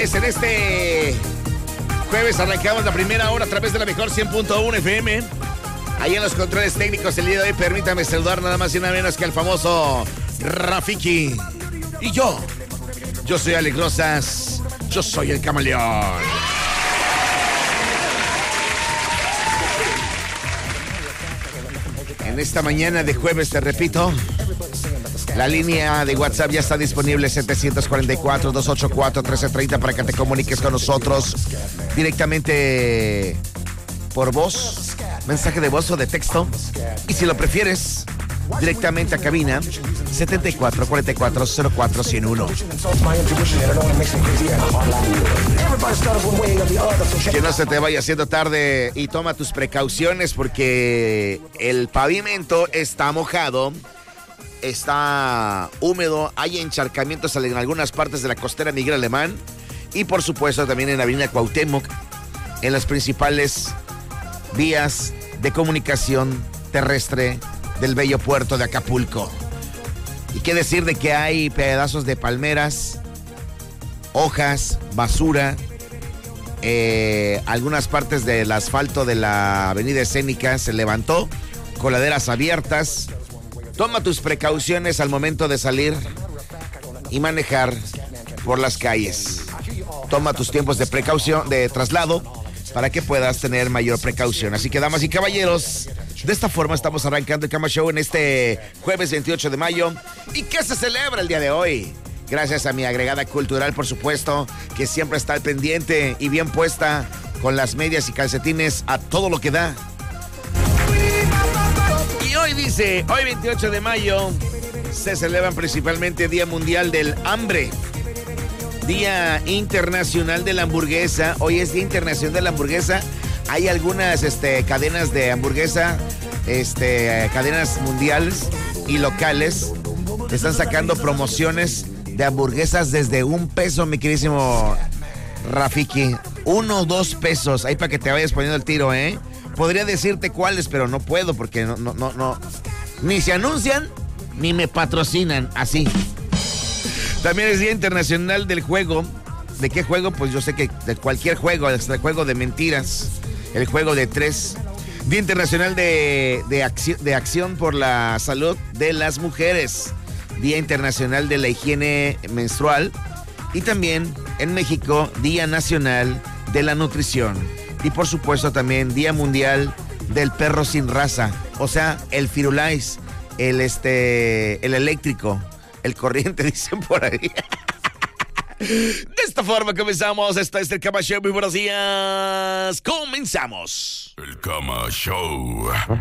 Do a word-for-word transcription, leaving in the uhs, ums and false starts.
jueves, en este jueves arrancamos la primera hora a través de la mejor cien punto uno F M. Ahí en los controles técnicos el día de hoy, permítame saludar nada más y nada menos que al famoso Rafiki. Y yo, yo soy Alex Rosas, yo soy el camaleón. En esta mañana de jueves, te repito, la línea de WhatsApp ya está disponible, setecientos cuarenta y cuatro, doscientos ochenta y cuatro, trece treinta, para que te comuniques con nosotros directamente por voz, mensaje de voz o de texto. Y si lo prefieres, directamente a cabina, setenta y cuatro, cuarenta y cuatro, cero cuatro, ciento uno. Que no se te vaya haciendo tarde y toma tus precauciones porque el pavimento está mojado, está húmedo, hay encharcamientos en algunas partes de la costera Miguel Alemán y por supuesto también en la avenida Cuauhtémoc, en las principales vías de comunicación terrestre del bello puerto de Acapulco. Y qué decir de que hay pedazos de palmeras, hojas, basura, eh, algunas partes del asfalto de la avenida Escénica se levantó, coladeras abiertas. Toma tus precauciones al momento de salir y manejar por las calles. Toma tus tiempos de precaución, de traslado, para que puedas tener mayor precaución. Así que, damas y caballeros, de esta forma estamos arrancando el Cama Show en este jueves veintiocho de mayo. ¿Y qué se celebra el día de hoy? Gracias a mi agregada cultural, por supuesto, que siempre está al pendiente y bien puesta con las medias y calcetines a todo lo que da. Y hoy dice, hoy veintiocho de mayo, se celebran principalmente Día Mundial del Hambre, Día Internacional de la Hamburguesa. Hoy es Día Internacional de la Hamburguesa. Hay algunas este, cadenas de hamburguesa, este, cadenas mundiales y locales, están sacando promociones de hamburguesas desde un peso, mi queridísimo Rafiki. Uno o dos pesos, ahí para que te vayas poniendo el tiro, ¿eh? Podría decirte cuáles, pero no puedo porque no, no, no, no. Ni se anuncian, ni me patrocinan, así. También es Día Internacional del Juego. ¿De qué juego? Pues yo sé que de cualquier juego, hasta el juego de mentiras, el juego de tres. Día Internacional de, de, acción, de Acción por la Salud de las Mujeres. Día Internacional de la Higiene Menstrual. Y también en México, Día Nacional de la Nutrición. Y por supuesto también Día Mundial del Perro Sin Raza. O sea, el Firulais, el, este, el eléctrico, el corriente, dicen por ahí. De esta forma comenzamos. Esto es el Cama Show. Muy buenos días. Comenzamos. El Cama Show.